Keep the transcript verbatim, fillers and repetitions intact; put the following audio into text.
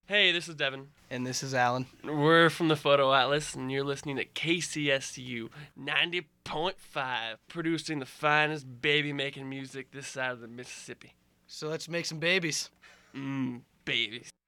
Hey, this is Devin. And this is Alan. We're from the Photo Atlas, and you're listening to K C S U ninety point five, producing the finest baby-making music this side of the Mississippi. So let's make some babies. Mmm, babies.